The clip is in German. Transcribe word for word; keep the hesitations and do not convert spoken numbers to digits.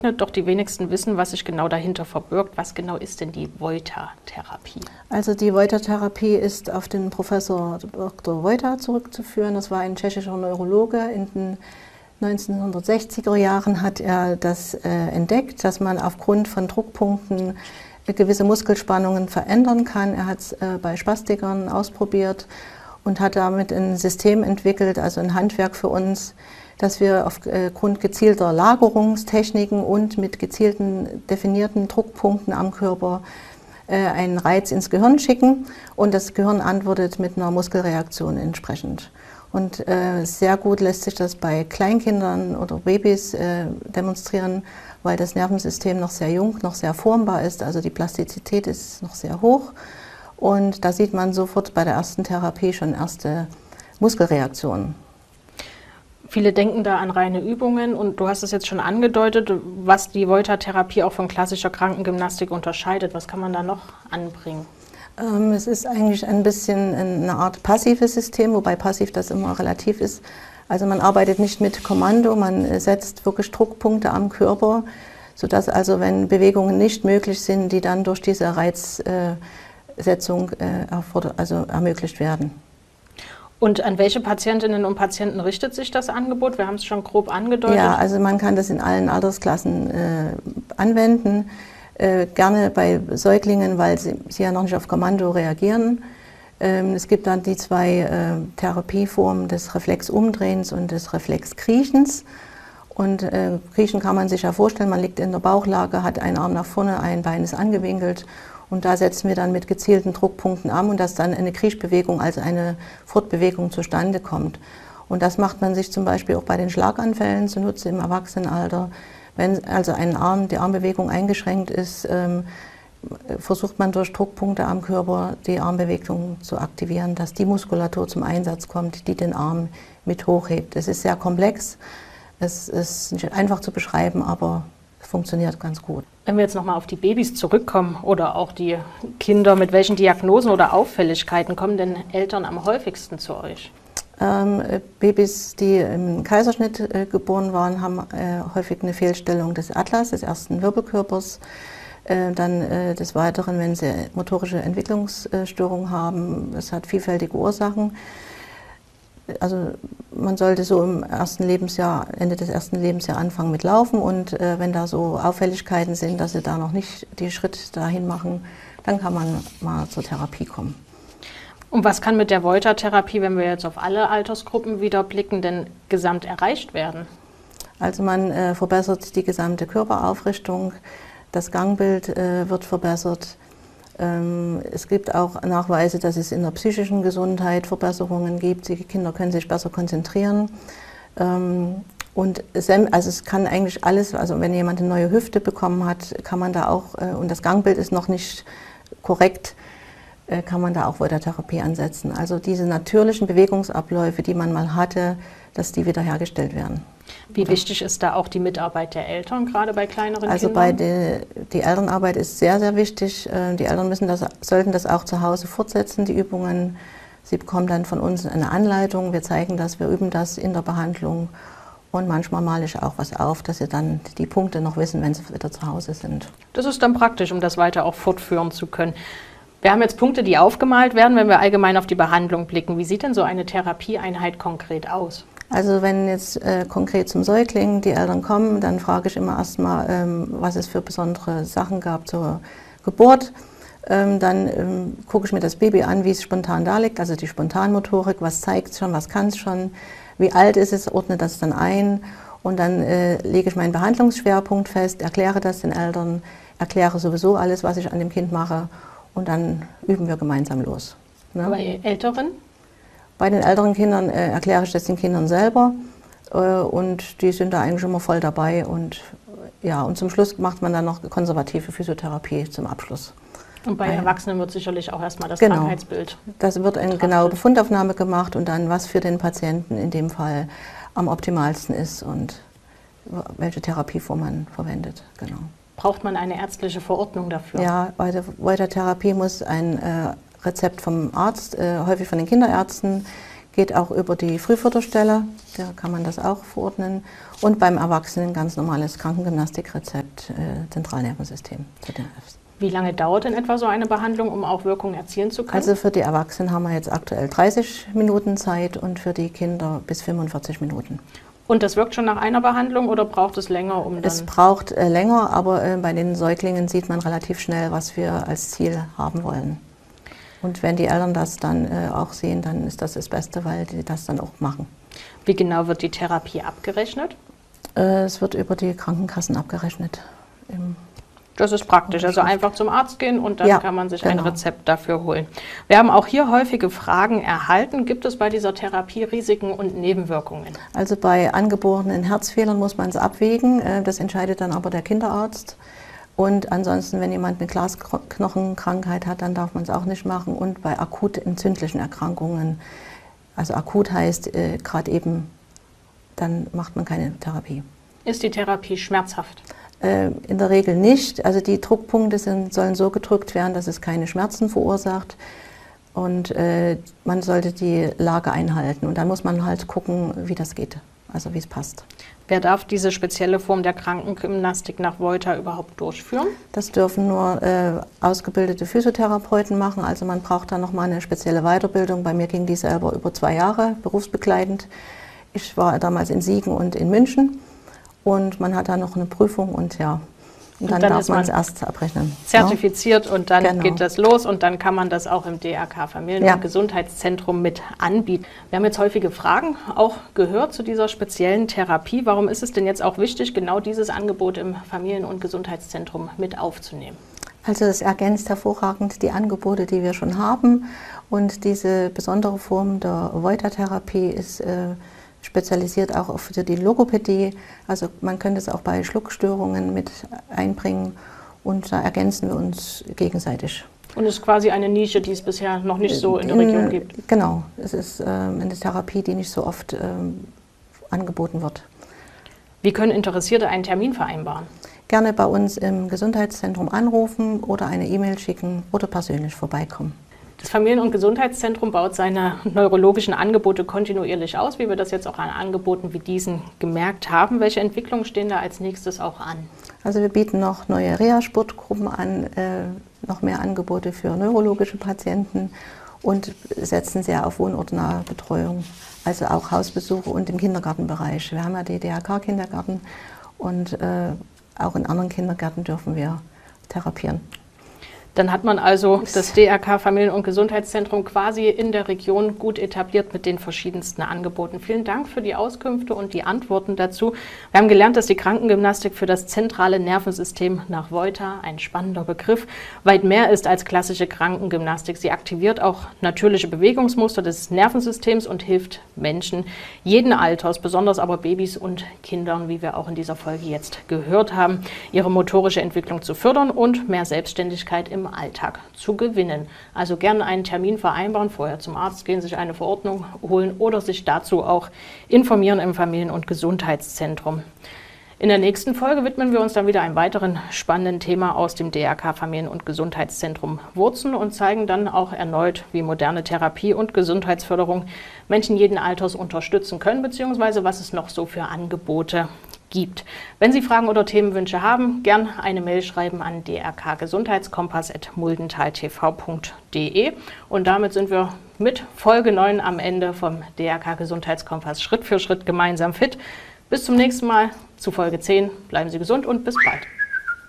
Doch die wenigsten wissen, was sich genau dahinter verbirgt. Was genau ist denn die Vojta-Therapie? Also die Vojta-Therapie ist auf den Professor Doktor Vojta zurückzuführen. Das war ein tschechischer Neurologe. In den neunzehnhundertsechziger Jahren hat er das äh, entdeckt, dass man aufgrund von Druckpunkten äh, gewisse Muskelspannungen verändern kann. Er hat es äh, bei Spastikern ausprobiert und hat damit ein System entwickelt, also ein Handwerk für uns, dass wir aufgrund gezielter Lagerungstechniken und mit gezielten definierten Druckpunkten am Körper äh, einen Reiz ins Gehirn schicken und das Gehirn antwortet mit einer Muskelreaktion entsprechend. Und äh, sehr gut lässt sich das bei Kleinkindern oder Babys äh, demonstrieren, weil das Nervensystem noch sehr jung, noch sehr formbar ist, also die Plastizität ist noch sehr hoch. Und da sieht man sofort bei der ersten Therapie schon erste Muskelreaktionen. Viele denken da an reine Übungen und du hast es jetzt schon angedeutet, was die Vojta-Therapie auch von klassischer Krankengymnastik unterscheidet. Was kann man da noch anbringen? Ähm, es ist eigentlich ein bisschen eine Art passives System, wobei passiv das immer relativ ist. Also man arbeitet nicht mit Kommando, man setzt wirklich Druckpunkte am Körper, sodass also wenn Bewegungen nicht möglich sind, die dann durch diese Reizsetzung äh, also ermöglicht werden. Und an welche Patientinnen und Patienten richtet sich das Angebot? Wir haben es schon grob angedeutet. Ja, also man kann das in allen Altersklassen äh, anwenden, äh, gerne bei Säuglingen, weil sie, sie ja noch nicht auf Kommando reagieren. Ähm, es gibt dann die zwei äh, Therapieformen des Reflexumdrehens und des Reflexkriechens. Und äh, Kriechen kann man sich ja vorstellen, man liegt in der Bauchlage, hat einen Arm nach vorne, ein Bein ist angewinkelt. Und da setzen wir dann mit gezielten Druckpunkten an und dass dann eine Kriechbewegung, also eine Fortbewegung zustande kommt. Und das macht man sich zum Beispiel auch bei den Schlaganfällen zunutze im Erwachsenenalter. Wenn also ein Arm, die Armbewegung eingeschränkt ist, ähm, versucht man durch Druckpunkte am Körper die Armbewegung zu aktivieren, dass die Muskulatur zum Einsatz kommt, die den Arm mit hochhebt. Es ist sehr komplex, es ist nicht einfach zu beschreiben, aber es funktioniert ganz gut. Wenn wir jetzt nochmal auf die Babys zurückkommen oder auch die Kinder, mit welchen Diagnosen oder Auffälligkeiten kommen denn Eltern am häufigsten zu euch? Ähm, Babys, die im Kaiserschnitt äh, geboren waren, haben äh, häufig eine Fehlstellung des Atlas, des ersten Wirbelkörpers. Äh, dann äh, des Weiteren, wenn sie motorische Entwicklungsstörungen haben, das hat vielfältige Ursachen. Also man sollte so im ersten Lebensjahr, Ende des ersten Lebensjahres anfangen mit Laufen und äh, wenn da so Auffälligkeiten sind, dass sie da noch nicht den Schritt dahin machen, dann kann man mal zur Therapie kommen. Und was kann mit der Vojta-Therapie, wenn wir jetzt auf alle Altersgruppen wieder blicken, denn gesamt erreicht werden? Also man äh, verbessert die gesamte Körperaufrichtung, das Gangbild äh, wird verbessert. Es gibt auch Nachweise, dass es in der psychischen Gesundheit Verbesserungen gibt. Die Kinder können sich besser konzentrieren. Und also es kann eigentlich alles, also wenn jemand eine neue Hüfte bekommen hat, kann man da auch, und das Gangbild ist noch nicht korrekt, kann man da auch Vojta-Therapie ansetzen. Also diese natürlichen Bewegungsabläufe, die man mal hatte, dass die wiederhergestellt werden. Wie wichtig ist da auch die Mitarbeit der Eltern, gerade bei kleineren also Kindern? Also die, die Elternarbeit ist sehr, sehr wichtig. Die Eltern müssen das, sollten das auch zu Hause fortsetzen, die Übungen. Sie bekommen dann von uns eine Anleitung, wir zeigen das, wir üben das in der Behandlung. Und manchmal male ich auch was auf, dass sie dann die Punkte noch wissen, wenn sie wieder zu Hause sind. Das ist dann praktisch, um das weiter auch fortführen zu können. Wir haben jetzt Punkte, die aufgemalt werden, wenn wir allgemein auf die Behandlung blicken. Wie sieht denn so eine Therapieeinheit konkret aus? Also wenn jetzt äh, konkret zum Säugling die Eltern kommen, dann frage ich immer erstmal, ähm, was es für besondere Sachen gab zur Geburt. Ähm, dann ähm, gucke ich mir das Baby an, wie es spontan da liegt, also die Spontanmotorik, was zeigt es schon, was kann es schon, wie alt ist es, ordne das dann ein und dann äh, lege ich meinen Behandlungsschwerpunkt fest, erkläre das den Eltern, erkläre sowieso alles, was ich an dem Kind mache und dann üben wir gemeinsam los. Ne? Bei Älteren? Bei den älteren Kindern äh, erkläre ich das den Kindern selber äh, und die sind da eigentlich immer voll dabei und ja, und zum Schluss macht man dann noch konservative Physiotherapie zum Abschluss. Und bei Erwachsenen wird sicherlich auch erstmal das genau. Krankheitsbild. Das wird eine genaue Befundaufnahme gemacht und dann, was für den Patienten in dem Fall am optimalsten ist und welche Therapieform man verwendet. Genau. Braucht man eine ärztliche Verordnung dafür? Ja, bei der Vojta-Therapie muss ein äh, Rezept vom Arzt, äh, häufig von den Kinderärzten, geht auch über die Frühförderstelle, da kann man das auch verordnen. Und beim Erwachsenen ganz normales Krankengymnastikrezept, äh, Zentralnervensystem, Z N Fs. Wie lange dauert denn etwa so eine Behandlung, um auch Wirkung erzielen zu können? Also für die Erwachsenen haben wir jetzt aktuell dreißig Minuten Zeit und für die Kinder bis fünfundvierzig Minuten. Und das wirkt schon nach einer Behandlung oder braucht es länger, um dann... Es braucht äh, länger, aber äh, bei den Säuglingen sieht man relativ schnell, was wir als Ziel haben wollen. Und wenn die Eltern das dann äh, auch sehen, dann ist das das Beste, weil die das dann auch machen. Wie genau wird die Therapie abgerechnet? Äh, es wird über die Krankenkassen abgerechnet. Im Das ist praktisch, also einfach zum Arzt gehen und dann ja, kann man sich genau. ein Rezept dafür holen. Wir haben auch hier häufige Fragen erhalten. Gibt es bei dieser Therapie Risiken und Nebenwirkungen? Also bei angeborenen Herzfehlern muss man es abwägen. Das entscheidet dann aber der Kinderarzt. Und ansonsten, wenn jemand eine Glasknochenkrankheit hat, dann darf man es auch nicht machen. Und bei akut entzündlichen Erkrankungen, also akut heißt äh, gerade eben, dann macht man keine Therapie. Ist die Therapie schmerzhaft? In der Regel nicht. Also die Druckpunkte sind, sollen so gedrückt werden, dass es keine Schmerzen verursacht. Und äh, man sollte die Lage einhalten. Und dann muss man halt gucken, wie das geht, also wie es passt. Wer darf diese spezielle Form der Krankengymnastik nach Volta überhaupt durchführen? Das dürfen nur äh, ausgebildete Physiotherapeuten machen. Also man braucht da nochmal eine spezielle Weiterbildung. Bei mir ging die selber über zwei Jahre berufsbegleitend. Ich war damals in Siegen und in München. Und man hat da noch eine Prüfung und ja, und dann, und dann darf ist man man es erst abrechnen. Zertifiziert ja? Und dann genau. geht das los und dann kann man das auch im D R K Familien- ja. und Gesundheitszentrum mit anbieten. Wir haben jetzt häufige Fragen auch gehört zu dieser speziellen Therapie. Warum ist es denn jetzt auch wichtig, genau dieses Angebot im Familien- und Gesundheitszentrum mit aufzunehmen? Also es ergänzt hervorragend die Angebote, die wir schon haben. Und diese besondere Form der Volta-Therapie ist äh, spezialisiert auch für die Logopädie. Also man könnte es auch bei Schluckstörungen mit einbringen und da ergänzen wir uns gegenseitig. Und es ist quasi eine Nische, die es bisher noch nicht so in der Region gibt. Genau, es ist ähm, eine Therapie, die nicht so oft ähm, angeboten wird. Wie können Interessierte einen Termin vereinbaren? Gerne bei uns im Gesundheitszentrum anrufen oder eine E-Mail schicken oder persönlich vorbeikommen. Das Familien- und Gesundheitszentrum baut seine neurologischen Angebote kontinuierlich aus, wie wir das jetzt auch an Angeboten wie diesen gemerkt haben. Welche Entwicklungen stehen da als nächstes auch an? Also wir bieten noch neue Reha-Sportgruppen an, äh, noch mehr Angebote für neurologische Patienten und setzen sehr auf wohnortnahe Betreuung, also auch Hausbesuche und im Kindergartenbereich. Wir haben ja die D R K-Kindergarten und äh, auch in anderen Kindergärten dürfen wir therapieren. Dann hat man also das D R K Familien- und Gesundheitszentrum quasi in der Region gut etabliert mit den verschiedensten Angeboten. Vielen Dank für die Auskünfte und die Antworten dazu. Wir haben gelernt, dass die Krankengymnastik für das zentrale Nervensystem nach Volta, ein spannender Begriff, weit mehr ist als klassische Krankengymnastik. Sie aktiviert auch natürliche Bewegungsmuster des Nervensystems und hilft Menschen jeden Alters, besonders aber Babys und Kindern, wie wir auch in dieser Folge jetzt gehört haben, ihre motorische Entwicklung zu fördern und mehr Selbstständigkeit im im Alltag zu gewinnen. Also gerne einen Termin vereinbaren, vorher zum Arzt gehen, sich eine Verordnung holen oder sich dazu auch informieren im Familien- und Gesundheitszentrum. In der nächsten Folge widmen wir uns dann wieder einem weiteren spannenden Thema aus dem D R K Familien- und Gesundheitszentrum Wurzen und zeigen dann auch erneut, wie moderne Therapie und Gesundheitsförderung Menschen jeden Alters unterstützen können, beziehungsweise was es noch so für Angebote gibt. Wenn Sie Fragen oder Themenwünsche haben, gern eine Mail schreiben an d r k gesundheitskompass at muldental t v punkt d e. Und damit sind wir mit Folge neun am Ende vom D R K Gesundheitskompass Schritt für Schritt gemeinsam fit. Bis zum nächsten Mal zu Folge zehn. Bleiben Sie gesund und bis bald.